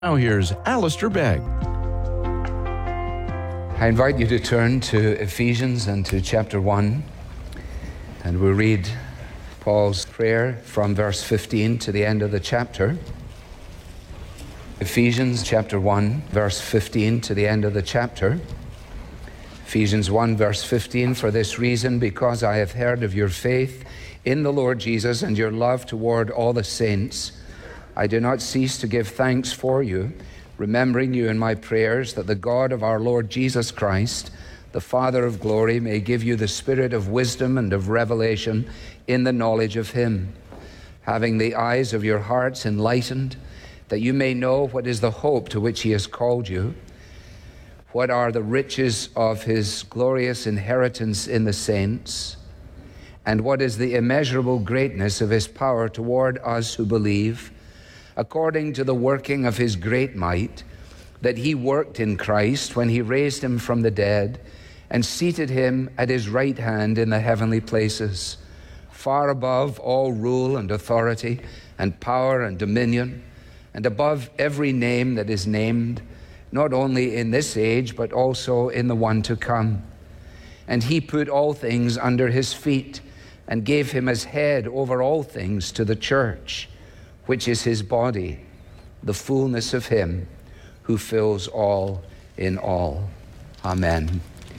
Now here's Alistair Begg. I invite you to turn to Ephesians and to chapter 1, and we'll read Paul's prayer from verse 15 to the end of the chapter. Ephesians chapter 1, verse 15 to the end of the chapter. Ephesians 1, verse 15, "For this reason, because I have heard of your faith in the Lord Jesus and your love toward all the saints, I do not cease to give thanks for you, remembering you in my prayers, that the God of our Lord Jesus Christ, the Father of glory, may give you the spirit of wisdom and of revelation in the knowledge of him, having the eyes of your hearts enlightened, that you may know what is the hope to which he has called you, what are the riches of his glorious inheritance in the saints, and what is the immeasurable greatness of his power toward us who believe, according to the working of his great might, that he worked in Christ when he raised him from the dead and seated him at his right hand in the heavenly places, far above all rule and authority and power and dominion, and above every name that is named, not only in this age, but also in the one to come. And he put all things under his feet and gave him as head over all things to the church, which is his body, the fullness of him who fills all in all." Amen.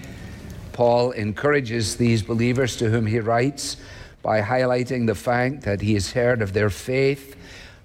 Paul encourages these believers to whom he writes by highlighting the fact that he has heard of their faith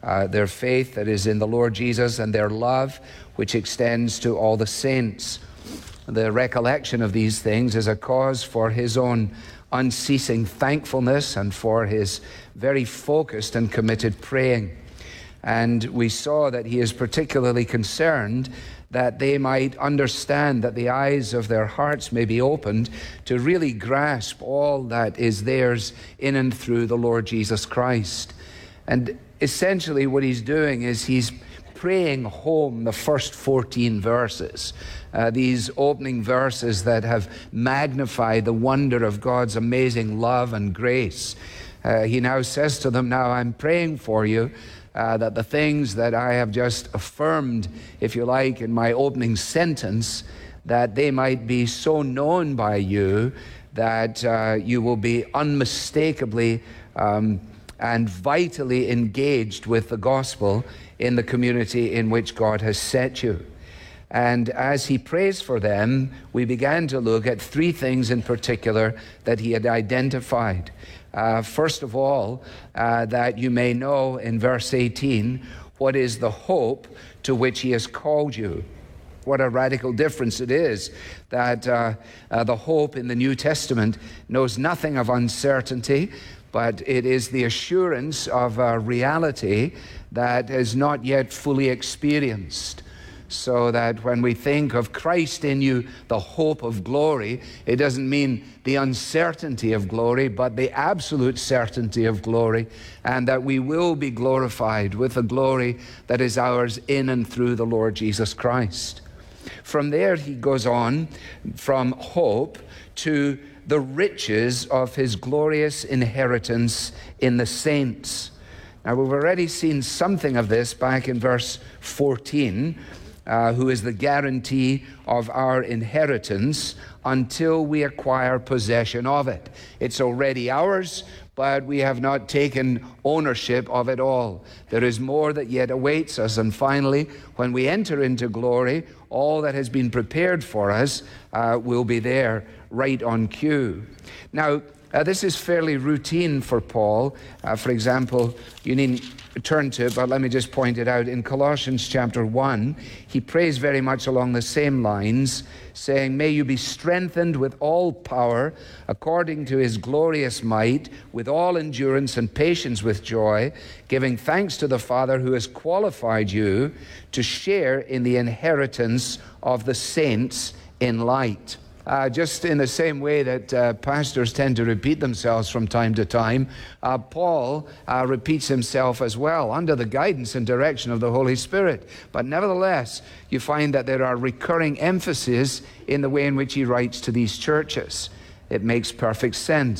that is in the Lord Jesus, and their love, which extends to all the saints. The recollection of these things is a cause for his own unceasing thankfulness and for his very focused and committed praying. And we saw that he is particularly concerned that they might understand, that the eyes of their hearts may be opened to really grasp all that is theirs in and through the Lord Jesus Christ. And essentially what he's doing is he's praying home the first 14 verses, these opening verses that have magnified the wonder of God's amazing love and grace. He now says to them, "Now I'm praying for you that the things that I have just affirmed, if you like, in my opening sentence, that they might be so known by you that you will be unmistakably and vitally engaged with the gospel in the community in which God has set you." And as he prays for them, we began to look at three things in particular that he had identified. First of all, that you may know, in verse 18, what is the hope to which he has called you. What a radical difference it is that the hope in the New Testament knows nothing of uncertainty, but it is the assurance of a reality that is not yet fully experienced. So that when we think of Christ in you, the hope of glory, it doesn't mean the uncertainty of glory, but the absolute certainty of glory, and that we will be glorified with the glory that is ours in and through the Lord Jesus Christ. From there, he goes on from hope to the riches of his glorious inheritance in the saints. Now, we've already seen something of this back in verse 14, who is the guarantee of our inheritance until we acquire possession of it. It's already ours, but we have not taken ownership of it all. There is more that yet awaits us, and finally, when we enter into glory, all that has been prepared for us will be there right on cue. Now, this is fairly routine for Paul. For example, you needn't turn to it, but let me just point it out. In Colossians chapter 1, he prays very much along the same lines, saying, "May you be strengthened with all power, according to his glorious might, with all endurance and patience with joy, giving thanks to the Father who has qualified you to share in the inheritance of the saints in light." Just in the same way that pastors tend to repeat themselves from time to time, Paul repeats himself as well under the guidance and direction of the Holy Spirit. But nevertheless, you find that there are recurring emphases in the way in which he writes to these churches. It makes perfect sense.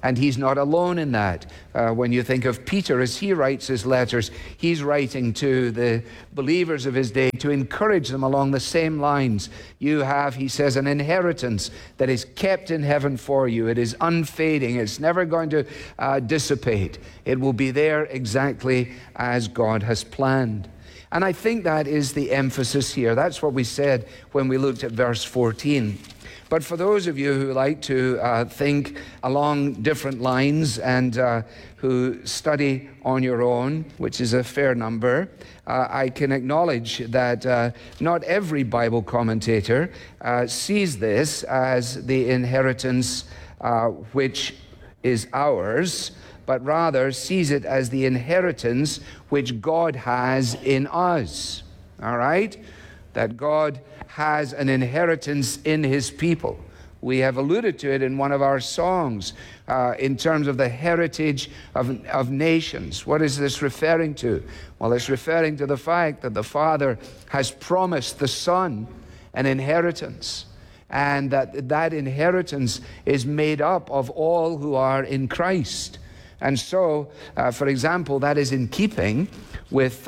And he's not alone in that. When you think of Peter, as he writes his letters, he's writing to the believers of his day to encourage them along the same lines. You have, he says, an inheritance that is kept in heaven for you. It is unfading. It's never going to dissipate. It will be there exactly as God has planned. And I think that is the emphasis here. That's what we said when we looked at verse 14. But for those of you who like to think along different lines and who study on your own, which is a fair number, I can acknowledge that not every Bible commentator sees this as the inheritance which is ours, but rather sees it as the inheritance which God has in us. All right? That God has an inheritance in his people. We have alluded to it in one of our songs in terms of the heritage of nations. What is this referring to? Well, it's referring to the fact that the Father has promised the Son an inheritance, and that inheritance is made up of all who are in Christ. And so, for example, that is in keeping with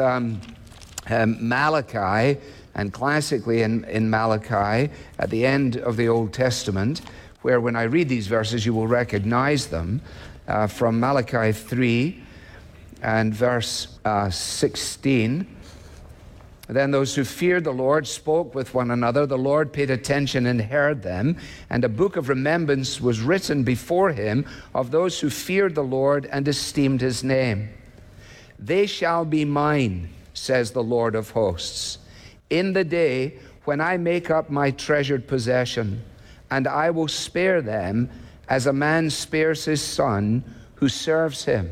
Malachi, and classically in Malachi, at the end of the Old Testament, where when I read these verses, you will recognize them, from Malachi 3 and verse 16. Then those who feared the Lord spoke with one another. The Lord paid attention and heard them. And a book of remembrance was written before him of those who feared the Lord and esteemed his name. They shall be mine, says the Lord of hosts, in the day when I make up my treasured possession, and I will spare them as a man spares his son who serves him.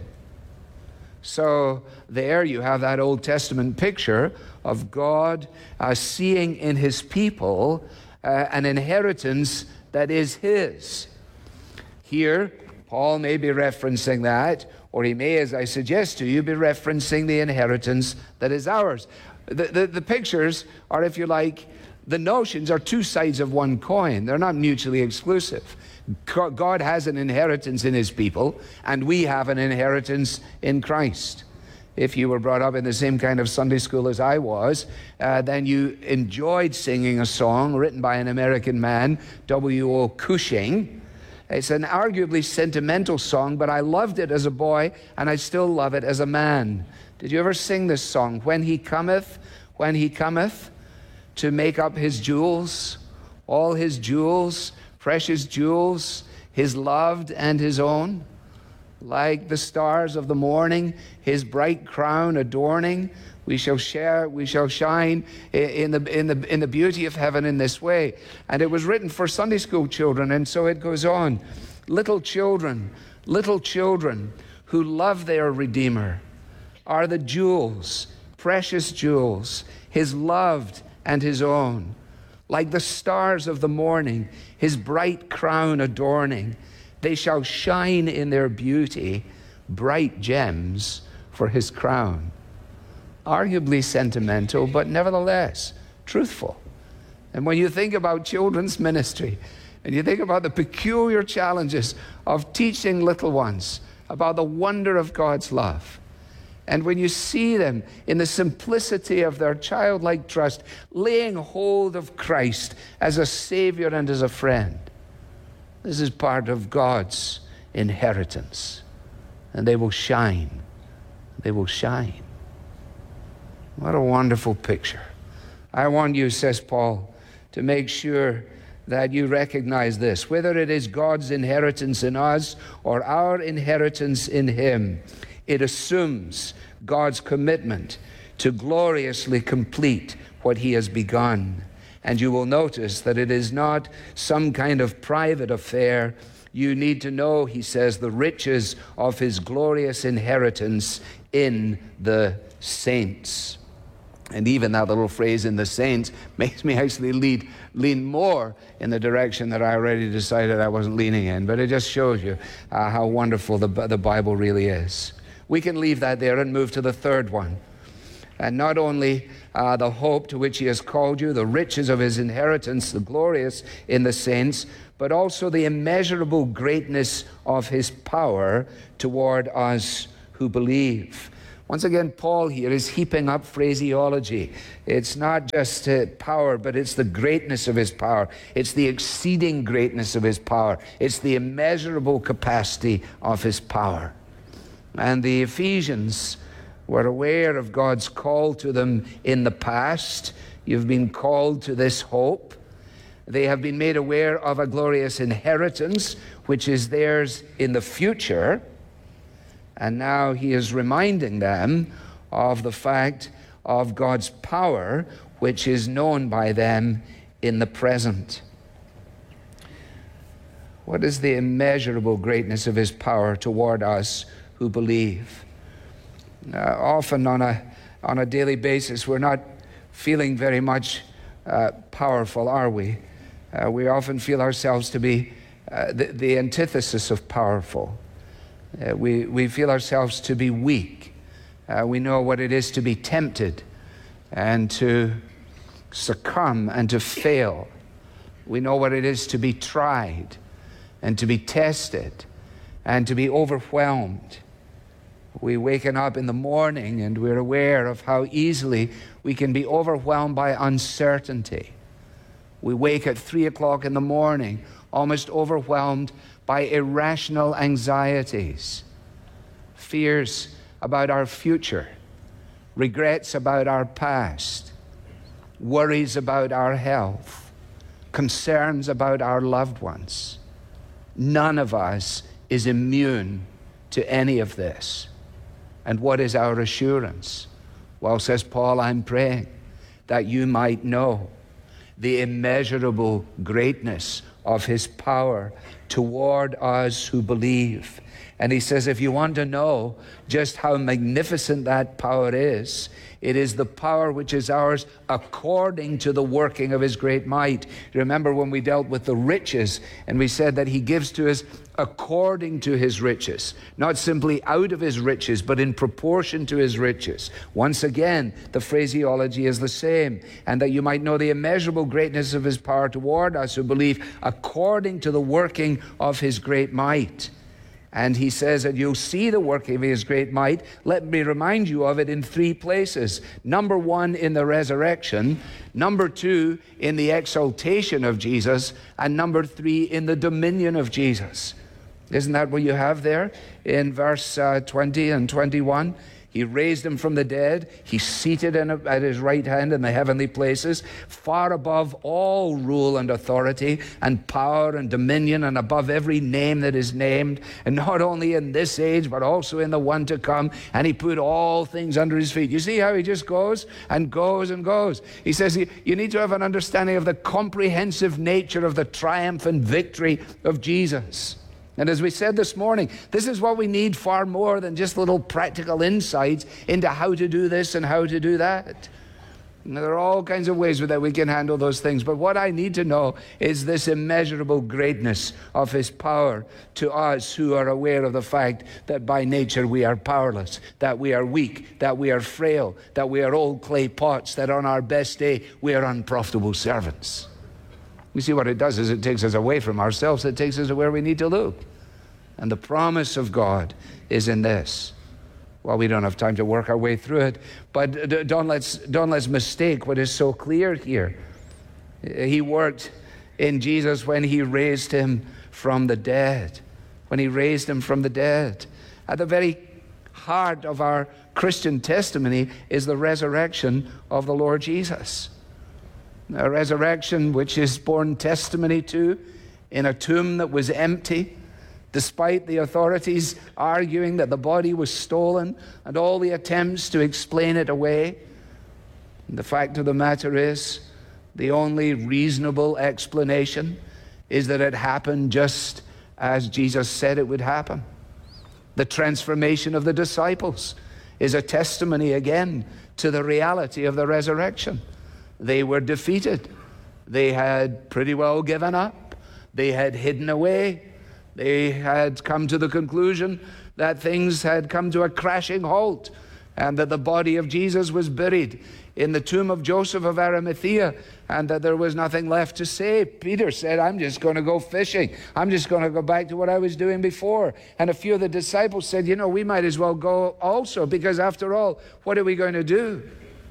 So there you have that Old Testament picture of God seeing in his people an inheritance that is his. Here, Paul may be referencing that, or he may, as I suggest to you, be referencing the inheritance that is ours. The pictures are, if you like, the notions are two sides of one coin. They're not mutually exclusive. God has an inheritance in his people, and we have an inheritance in Christ. If you were brought up in the same kind of Sunday school as I was, then you enjoyed singing a song written by an American man, W.O. Cushing. It's an arguably sentimental song, but I loved it as a boy, and I still love it as a man. Did you ever sing this song? When he cometh to make up his jewels, all his jewels, precious jewels, his loved and his own, like the stars of the morning, his bright crown adorning, we shall shine in the beauty of heaven in this way. And it was written for Sunday school children, and so it goes on. Little children who love their Redeemer are the jewels, precious jewels, his loved and his own. Like the stars of the morning, his bright crown adorning, they shall shine in their beauty, bright gems for his crown. Arguably sentimental, but nevertheless truthful. And when you think about children's ministry, and you think about the peculiar challenges of teaching little ones about the wonder of God's love, and when you see them in the simplicity of their childlike trust, laying hold of Christ as a Savior and as a friend, this is part of God's inheritance. And they will shine. They will shine. What a wonderful picture. I want you, says Paul, to make sure that you recognize this, whether it is God's inheritance in us or our inheritance in him. It assumes God's commitment to gloriously complete what he has begun. And you will notice that it is not some kind of private affair. You need to know, he says, the riches of his glorious inheritance in the saints. And even that little phrase, in the saints, makes me actually lean more in the direction that I already decided I wasn't leaning in. But it just shows you how wonderful the Bible really is. We can leave that there and move to the third one. And not only the hope to which he has called you, the riches of his inheritance, the glorious in the saints, but also the immeasurable greatness of his power toward us who believe. Once again, Paul here is heaping up phraseology. It's not just power, but it's the greatness of his power. It's the exceeding greatness of his power. It's the immeasurable capacity of his power. And the Ephesians were aware of God's call to them in the past. You've been called to this hope. They have been made aware of a glorious inheritance, which is theirs in the future. And now he is reminding them of the fact of God's power, which is known by them in the present. What is the immeasurable greatness of his power toward us who believe? Often on a daily basis, we're not feeling very much powerful, are we? We often feel ourselves to be the antithesis of powerful. We feel ourselves to be weak. We know what it is to be tempted and to succumb and to fail. We know what it is to be tried and to be tested and to be overwhelmed. We waken up in the morning and we're aware of how easily we can be overwhelmed by uncertainty. We wake at 3 o'clock in the morning, almost overwhelmed by irrational anxieties, fears about our future, regrets about our past, worries about our health, concerns about our loved ones. None of us is immune to any of this. And what is our assurance? Well, says Paul, I'm praying that you might know the immeasurable greatness of his power toward us who believe. And he says, if you want to know just how magnificent that power is, it is the power which is ours according to the working of his great might. Remember when we dealt with the riches and we said that he gives to us according to his riches, not simply out of his riches, but in proportion to his riches. Once again, the phraseology is the same. And that you might know the immeasurable greatness of his power toward us who believe according to the working of his great might. And he says that you'll see the working of his great might. Let me remind you of it in 3 places. Number 1, in the resurrection. Number 2, in the exaltation of Jesus. And number 3, in the dominion of Jesus. Isn't that what you have there in verse 20 and 21? He raised him from the dead. He seated him at his right hand in the heavenly places, far above all rule and authority and power and dominion, and above every name that is named, and not only in this age, but also in the one to come. And he put all things under his feet. You see how he just goes and goes and goes. He says you need to have an understanding of the comprehensive nature of the triumph and victory of Jesus. And as we said this morning, this is what we need far more than just little practical insights into how to do this and how to do that. And there are all kinds of ways that we can handle those things. But what I need to know is this immeasurable greatness of his power to us who are aware of the fact that by nature we are powerless, that we are weak, that we are frail, that we are old clay pots, that on our best day we are unprofitable servants. You see, what it does is it takes us away from ourselves. It takes us to where we need to look. And the promise of God is in this. Well, we don't have time to work our way through it, but don't let's mistake what is so clear here. He worked in Jesus when he raised him from the dead. When he raised him from the dead. At the very heart of our Christian testimony is the resurrection of the Lord Jesus. A resurrection which is borne testimony to in a tomb that was empty, despite the authorities arguing that the body was stolen and all the attempts to explain it away. And the fact of the matter is, the only reasonable explanation is that it happened just as Jesus said it would happen. The transformation of the disciples is a testimony again to the reality of the resurrection. They were defeated. They had pretty well given up. They had hidden away. They had come to the conclusion that things had come to a crashing halt and that the body of Jesus was buried in the tomb of Joseph of Arimathea, and that there was nothing left to say. Peter said, I'm just going to go fishing. I'm just going to go back to what I was doing before. And a few of the disciples said, we might as well go also, because after all, what are we going to do?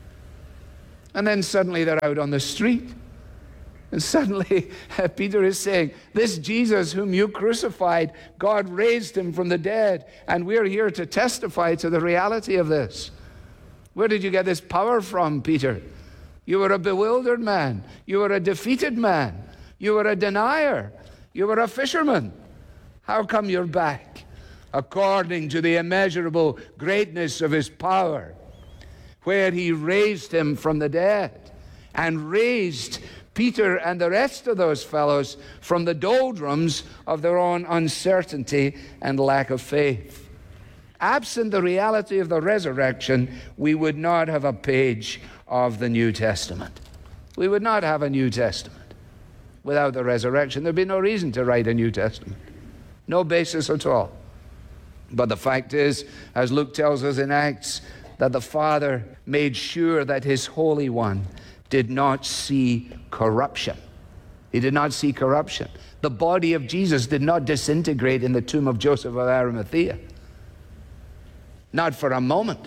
And then suddenly they're out on the street. And suddenly Peter is saying, this Jesus whom you crucified, God raised him from the dead. And we're here to testify to the reality of this. Where did you get this power from, Peter? You were a bewildered man. You were a defeated man. You were a denier. You were a fisherman. How come you're back? According to the immeasurable greatness of his power, where he raised him from the dead and raised Peter and the rest of those fellows from the doldrums of their own uncertainty and lack of faith. Absent the reality of the resurrection, we would not have a page of the New Testament. We would not have a New Testament. Without the resurrection, there'd be no reason to write a New Testament. No basis at all. But the fact is, as Luke tells us in Acts, that the Father made sure that his Holy One did not see corruption. He did not see corruption. The body of Jesus did not disintegrate in the tomb of Joseph of Arimathea. Not for a moment.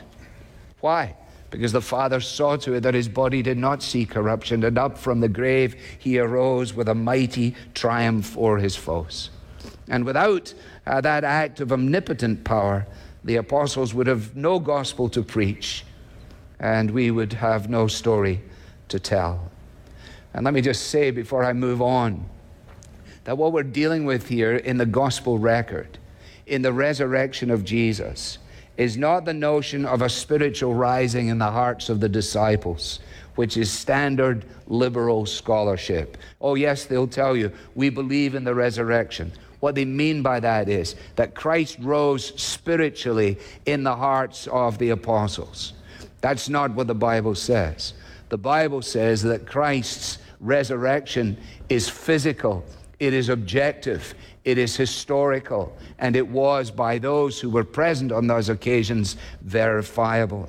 Why? Because the Father saw to it that his body did not see corruption, and up from the grave he arose with a mighty triumph o'er his foes. And without that act of omnipotent power, the apostles would have no gospel to preach, and we would have no story to tell. And let me just say before I move on, that what we're dealing with here in the gospel record, in the resurrection of Jesus, is not the notion of a spiritual rising in the hearts of the disciples, which is standard liberal scholarship. Oh yes, they'll tell you, we believe in the resurrection. What they mean by that is that Christ rose spiritually in the hearts of the apostles. That's not what the Bible says. The Bible says that Christ's resurrection is physical, it is objective, it is historical, and it was, by those who were present on those occasions, verifiable.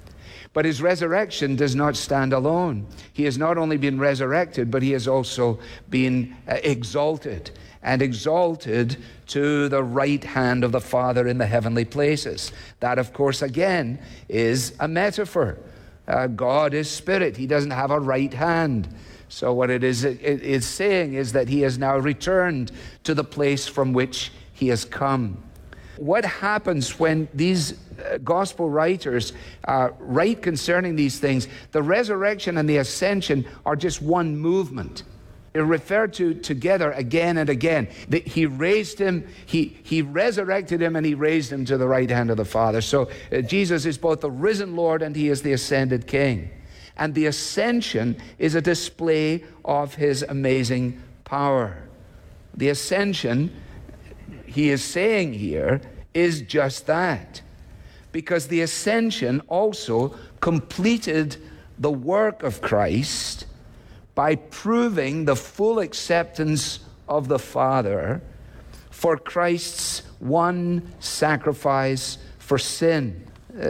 But his resurrection does not stand alone. He has not only been resurrected, but he has also been exalted, and exalted to the right hand of the Father in the heavenly places. That, of course, again, is a metaphor. God is spirit. He doesn't have a right hand. So what it is saying is that he has now returned to the place from which he has come. What happens when these gospel writers write concerning these things? The resurrection and the ascension are just one movement. They're referred to together again and again. He raised him, he resurrected him, and he raised him to the right hand of the Father. So Jesus is both the risen Lord and he is the ascended King. And the ascension is a display of his amazing power. The ascension, he is saying here, is just that. Because the ascension also completed the work of Christ by proving the full acceptance of the Father for Christ's one sacrifice for sin.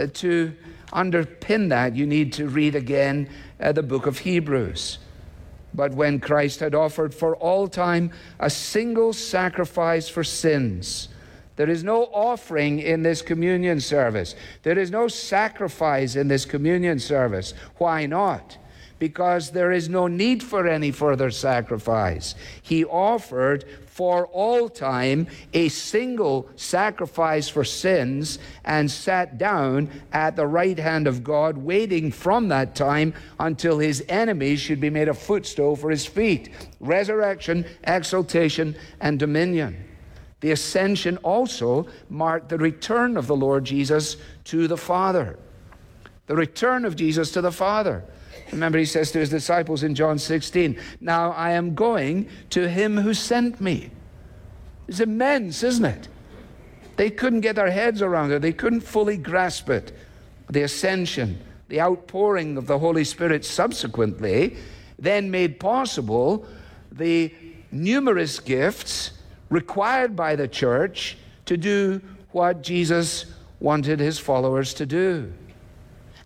To underpin that, you need to read again the book of Hebrews. But when Christ had offered for all time a single sacrifice for sins, there is no offering in this communion service. There is no sacrifice in this communion service. Why not? Because there is no need for any further sacrifice. He offered for all time a single sacrifice for sins and sat down at the right hand of God, waiting from that time until his enemies should be made a footstool for his feet. Resurrection, exaltation, and dominion. The ascension also marked the return of the Lord Jesus to the Father. The return of Jesus to the Father. Remember, he says to his disciples in John 16, "Now I am going to him who sent me." It's immense, isn't it? They couldn't get their heads around it. They couldn't fully grasp it. The ascension, the outpouring of the Holy Spirit subsequently, then made possible the numerous gifts required by the church to do what Jesus wanted his followers to do.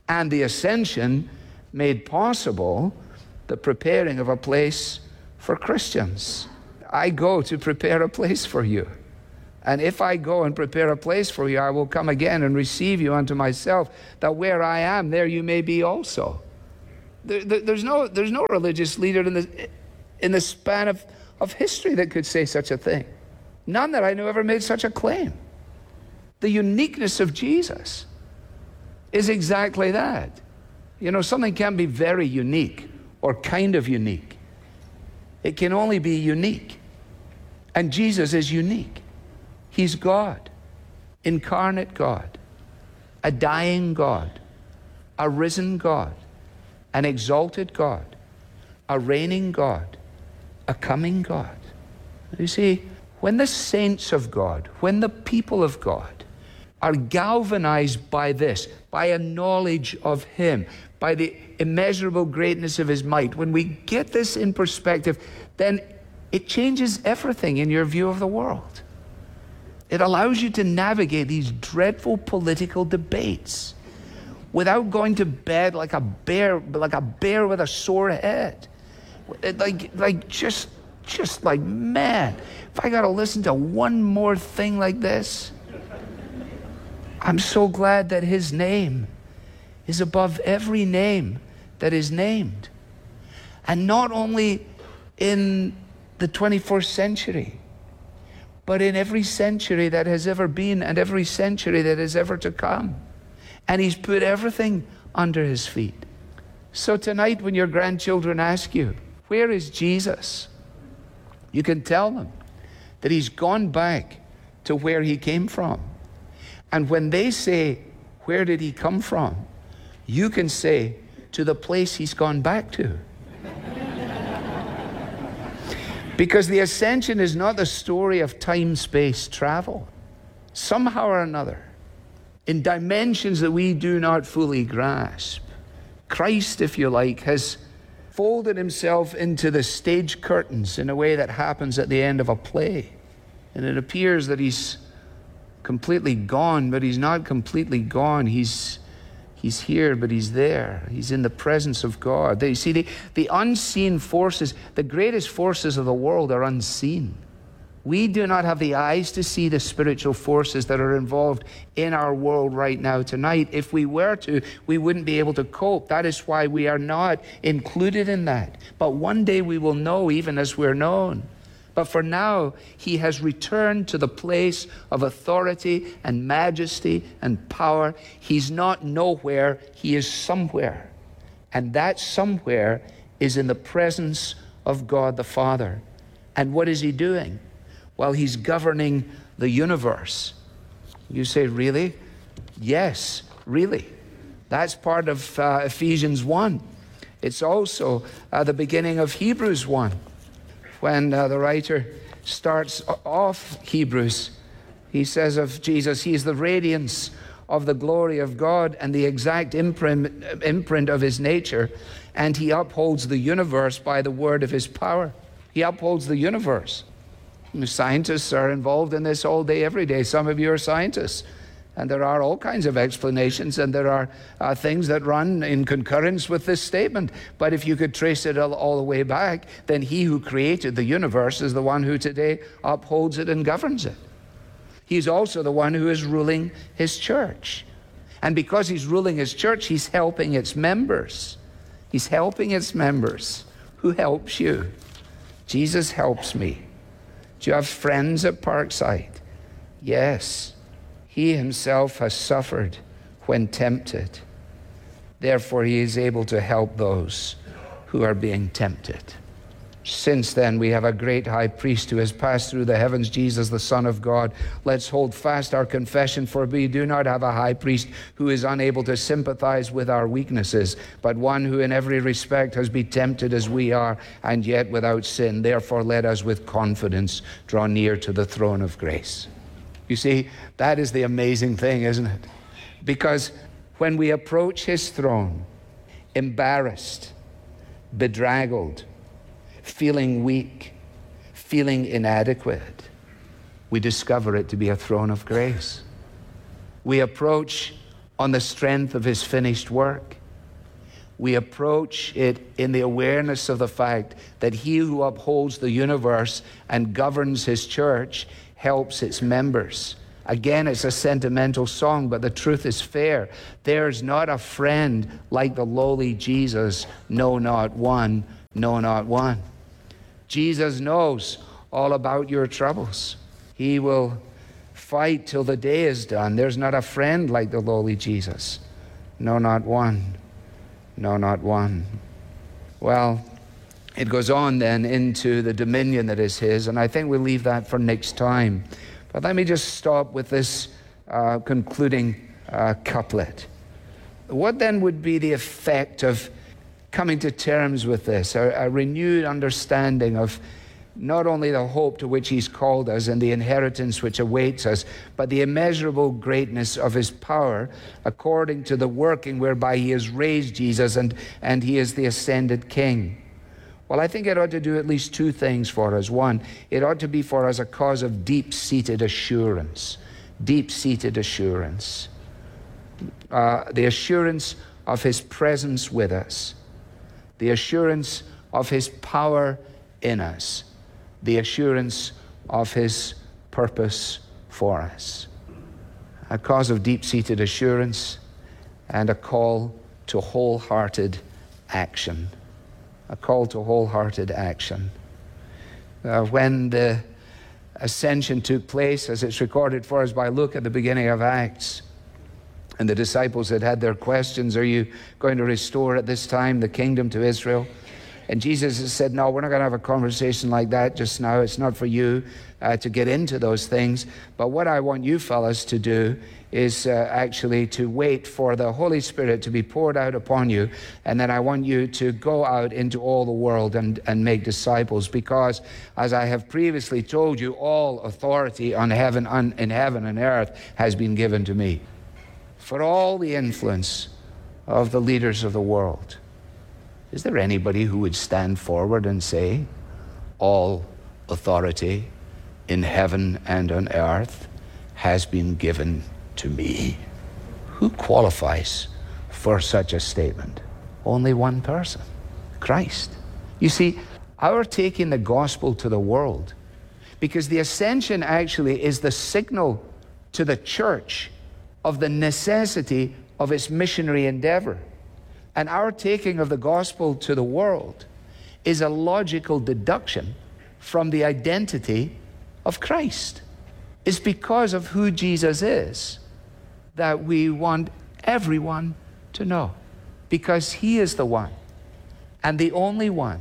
And the ascension made possible the preparing of a place for Christians. I go to prepare a place for you. And if I go and prepare a place for you, I will come again and receive you unto myself, that where I am, there you may be also. There's no religious leader in the span of history that could say such a thing. None that I know ever made such a claim. The uniqueness of Jesus is exactly that. You know, something can be very unique or kind of unique. It can only be unique. And Jesus is unique. He's God, incarnate God, a dying God, a risen God, an exalted God, a reigning God, a coming God. You see, when the saints of God, when the people of God are galvanized by this, by a knowledge of Him, by the immeasurable greatness of His might, when we get this in perspective, then it changes everything in your view of the world. It allows you to navigate these dreadful political debates without going to bed like a bear with a sore head. Just like, man, if I got to listen to one more thing like this. I'm so glad that His name is above every name that is named. And not only in the 21st century, but in every century that has ever been and every century that is ever to come. And He's put everything under His feet. So tonight when your grandchildren ask you, where is Jesus? You can tell them that He's gone back to where He came from. And when they say, where did He come from? You can say, to the place He's gone back to. Because the ascension is not the story of time-space travel. Somehow or another, in dimensions that we do not fully grasp, Christ, if you like, has folded Himself into the stage curtains in a way that happens at the end of a play. And it appears that He's completely gone, but He's not completely gone. He's here, but He's there. He's in the presence of God. You see, the unseen forces, the greatest forces of the world are unseen. We do not have the eyes to see the spiritual forces that are involved in our world right now tonight. If we were to, we wouldn't be able to cope. That is why we are not included in that. But one day we will know, even as we're known. But for now, He has returned to the place of authority and majesty and power. He's not nowhere, He is somewhere. And that somewhere is in the presence of God the Father. And what is He doing? Well, He's governing the universe. You say, really? Yes, really. That's part of Ephesians 1. It's also the beginning of Hebrews 1. When the writer starts off Hebrews, he says of Jesus, He is the radiance of the glory of God and the exact imprint of His nature, and He upholds the universe by the word of His power. He upholds the universe. Scientists are involved in this all day, every day. Some of you are scientists. And there are all kinds of explanations, and there are things that run in concurrence with this statement. But if you could trace it all the way back, then He who created the universe is the one who today upholds it and governs it. He's also the one who is ruling His church. And because He's ruling His church, He's helping its members. He's helping its members. Who helps you? Jesus helps me. Do you have friends at Parkside? Yes. He Himself has suffered when tempted. Therefore, He is able to help those who are being tempted. Since then, we have a great high priest who has passed through the heavens, Jesus, the Son of God. Let's hold fast our confession, for we do not have a high priest who is unable to sympathize with our weaknesses, but one who in every respect has been tempted as we are, and yet without sin. Therefore, let us with confidence draw near to the throne of grace. You see, that is the amazing thing, isn't it? Because when we approach His throne, embarrassed, bedraggled, feeling weak, feeling inadequate, we discover it to be a throne of grace. We approach on the strength of his finished work. We approach it in the awareness of the fact that he who upholds the universe and governs his church helps its members. Again, it's a sentimental song, but the truth is fair. There's not a friend like the lowly Jesus, no, not one, no, not one. Jesus knows all about your troubles. He will fight till the day is done. There's not a friend like the lowly Jesus, no, not one. No, not one. Well, it goes on then into the dominion that is his, and I think we'll leave that for next time. But let me just stop with this concluding couplet. What then would be the effect of coming to terms with this, a renewed understanding of not only the hope to which he's called us and the inheritance which awaits us, but the immeasurable greatness of his power according to the working whereby he has raised Jesus and he is the ascended King? Well, I think it ought to do at least two things for us. One, it ought to be for us a cause of deep-seated assurance. Deep-seated assurance. The assurance of his presence with us. The assurance of his power in us. The assurance of his purpose for us. A cause of deep-seated assurance and a call to wholehearted action. A call to wholehearted action. When the ascension took place, as it's recorded for us by Luke at the beginning of Acts, and the disciples had had their questions, are you going to restore at this time the kingdom to Israel? And Jesus has said, no, we're not going to have a conversation like that just now. It's not for you to get into those things. But what I want you fellas to do is actually to wait for the Holy Spirit to be poured out upon you. And then I want you to go out into all the world and make disciples. Because, as I have previously told you, all authority in heaven and earth has been given to me. For all the influence of the leaders of the world. Is there anybody who would stand forward and say, all authority in heaven and on earth has been given to me? Who qualifies for such a statement? Only one person, Christ. You see, our taking the gospel to the world, because the ascension actually is the signal to the church of the necessity of its missionary endeavor. And our taking of the gospel to the world is a logical deduction from the identity of Christ. It's because of who Jesus is that we want everyone to know. Because he is the one and the only one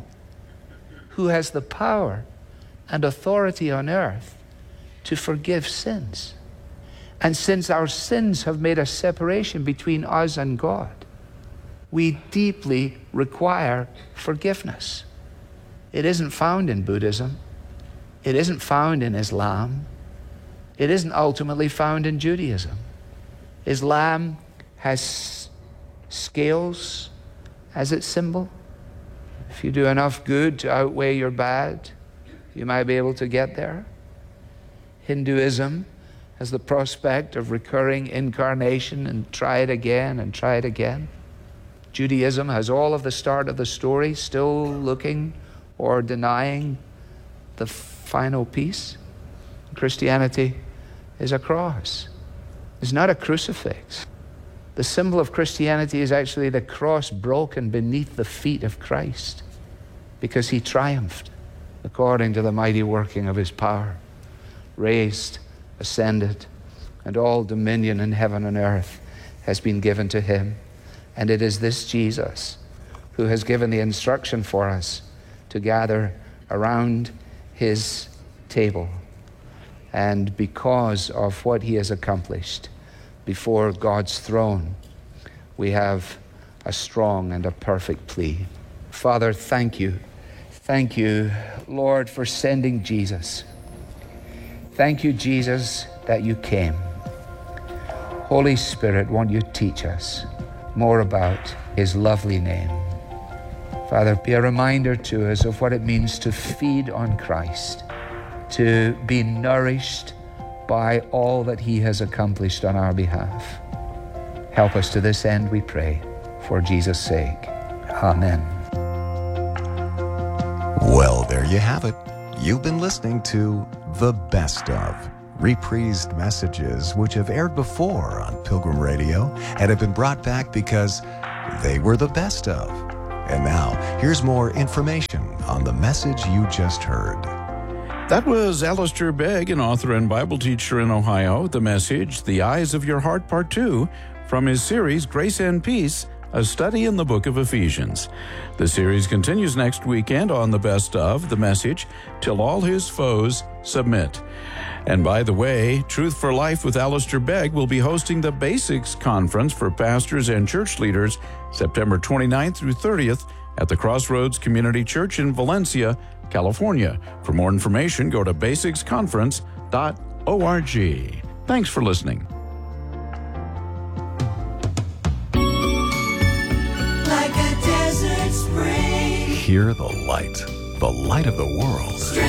who has the power and authority on earth to forgive sins. And since our sins have made a separation between us and God, we deeply require forgiveness. It isn't found in Buddhism. It isn't found in Islam. It isn't ultimately found in Judaism. Islam has scales as its symbol. If you do enough good to outweigh your bad, you might be able to get there. Hinduism has the prospect of recurring incarnation and try it again and try it again. Judaism has all of the start of the story, still looking or denying the final piece. Christianity is a cross. It's not a crucifix. The symbol of Christianity is actually the cross broken beneath the feet of Christ, because he triumphed according to the mighty working of his power, raised, ascended, and all dominion in heaven and earth has been given to him. And it is this Jesus who has given the instruction for us to gather around his table. And because of what he has accomplished before God's throne, we have a strong and a perfect plea. Father, thank you. Thank you, Lord, for sending Jesus. Thank you, Jesus, that you came. Holy Spirit, won't you teach us more about his lovely name? Father, be a reminder to us of what it means to feed on Christ, to be nourished by all that he has accomplished on our behalf. Help us to this end, we pray, for Jesus' sake. Amen. Well, there you have it. You've been listening to The Best Of, reprised messages which have aired before on Pilgrim Radio and have been brought back because they were the best of. And now, here's more information on the message you just heard. That was Alistair Begg, an author and Bible teacher in Ohio. The message, The Eyes of Your Heart, Part 2, from his series, Grace and Peace, a study in the book of Ephesians. The series continues next weekend on The Best Of, the message, Till All His Foes Submit. And by the way, Truth for Life with Alistair Begg will be hosting the Basics Conference for pastors and church leaders September 29th through 30th at the Crossroads Community Church in Valencia, California. For more information, go to basicsconference.org. Thanks for listening. Like a desert spring. Hear the light of the world.